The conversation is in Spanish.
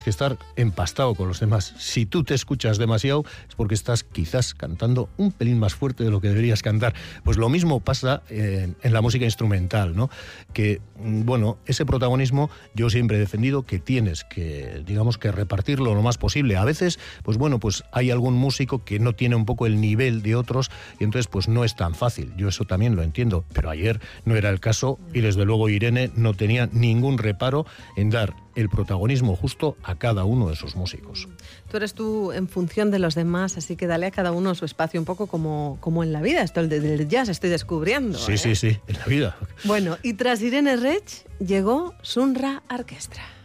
que estar empastado con los demás. Si tú te escuchas demasiado es porque estás quizás cantando un pelín más fuerte de lo que deberías cantar. Pues lo mismo pasa en la música instrumental, ¿no? Que, bueno, ese protagonismo yo siempre he defendido que tienes que, digamos, que repartirlo lo más posible. A veces, pues bueno, pues hay algún músico que no tiene un poco el nivel de otros y entonces pues no es tan fácil. Yo eso también lo entiendo, pero ayer no era el caso y desde luego Irene no tenía ningún reparo en dar el protagonismo justo a cada uno de esos músicos. Tú eres tú en función de los demás, así que dale a cada uno su espacio, un poco como en la vida. Esto del jazz estoy descubriendo. Sí, sí, en la vida. Bueno, y tras Irene Rech llegó Sun Ra Orchestra.